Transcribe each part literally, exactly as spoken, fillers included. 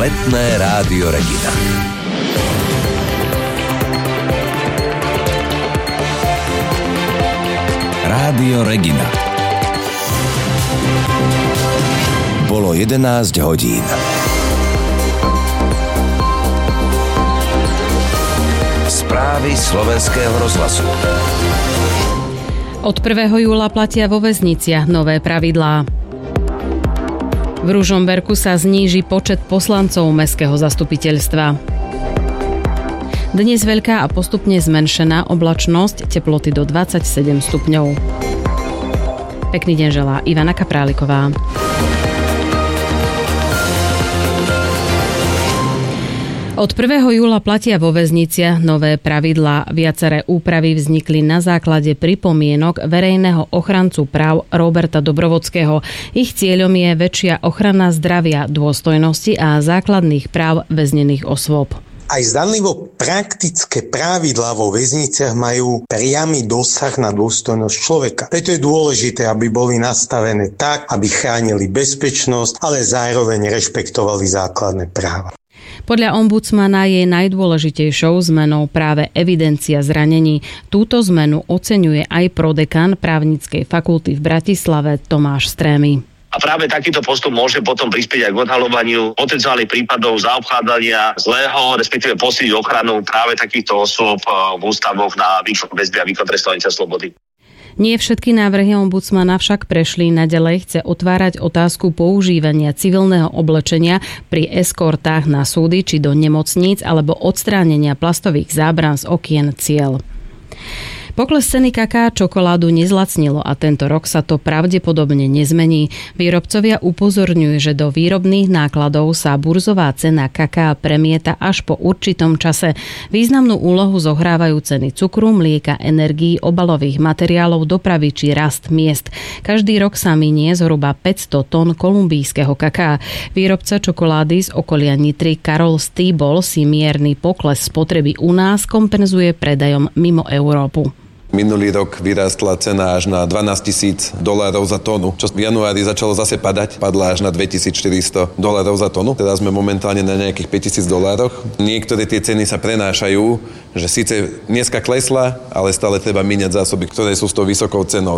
Letné rádio Regina. Rádio Regina. Bolo jedenásť hodín. Správy slovenského rozhlasu. Od prvého júla platia vo väzniciach nové pravidlá. V Ružomberku sa zníži počet poslancov mestského zastupiteľstva. Dnes veľká a postupne zmenšená oblačnosť, teploty do dvadsaťsedem stupňov. Pekný deň želá Ivana Kapráliková. Od prvého júla platia vo väzniciach nové pravidlá. Viaceré úpravy vznikli na základe pripomienok verejného ochrancu práv Roberta Dobrovodského. Ich cieľom je väčšia ochrana zdravia, dôstojnosti a základných práv väznených osôb. Aj zdanlivo praktické pravidlá vo väzniciach majú priamy dosah na dôstojnosť človeka. Preto je dôležité, aby boli nastavené tak, aby chránili bezpečnosť, ale zároveň rešpektovali základné práva. Podľa ombudsmana je najdôležitejšou zmenou práve evidencia zranení. Túto zmenu oceňuje aj prodekan právnickej fakulty v Bratislave Tomáš Strémy. A práve takýto postup môže potom prispieť aj k odhaľovaniu potenciálnych prípadov zaobchádzania zlého, respektíve posíliť ochranu práve takýchto osôb v ústavoch na výkon väzby a výkon trestu odňatia slobody. Nie všetky návrhy ombudsmana však prešli. Naďalej chce otvárať otázku používania civilného oblečenia pri eskortách na súdy či do nemocníc alebo odstránenia plastových zábran z okien ciel. Pokles ceny kaká čokoládu nezlacnilo a tento rok sa to pravdepodobne nezmení. Výrobcovia upozorňujú, že do výrobných nákladov sa burzová cena kaká premieta až po určitom čase. Významnú úlohu zohrávajú ceny cukru, mlieka, energií, obalových materiálov, dopravy či rast miest. Každý rok sa minie zhruba päťsto tón kolumbijského kaká. Výrobca čokolády z okolia Nitry Karol Stýbol si mierny pokles spotreby u nás kompenzuje predajom mimo Európu. Minulý rok vyrástla cena až na dvanásťtisíc dolárov za tonu, čo v januári začalo zase padať, padla až na dvetisícštyristo dolárov za tonu. Teraz sme momentálne na nejakých päťtisíc dolároch. Niektoré tie ceny sa prenášajú, že síce dneska klesla, ale stále treba míňať zásoby, ktoré sú s tou vysokou cenou.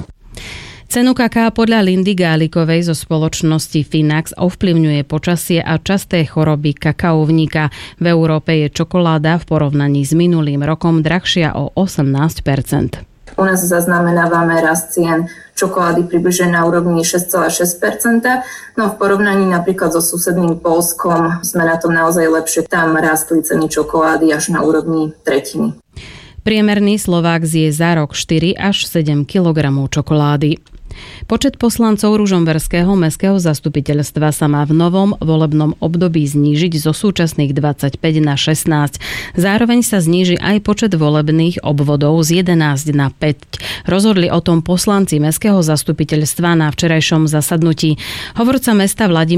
Cenu kaká podľa Lindy Gálikovej zo spoločnosti Finax ovplyvňuje počasie a časté choroby kakaovníka. V Európe je čokoláda v porovnaní s minulým rokom drahšia o osemnásť percent. U nás zaznamenávame rast cien čokolády približne na úrovni šesť celá šesť percenta, no v porovnaní napríklad so susedným Poľskom sme na tom naozaj lepšie. Tam rastli ceny čokolády až na úrovni tretiny. Priemerný Slovák zje za rok štyri až sedem kilogramov čokolády. Počet poslancov ružomberského mestského zastupiteľstva sa má v novom volebnom období znížiť zo súčasných dvadsaťpäť na šestnásť. Zároveň sa zníži aj počet volebných obvodov z jedenásť na päť. Rozhodli o tom poslanci mestského zastupiteľstva na včerajšom zasadnutí. Hovorca mesta Vladimír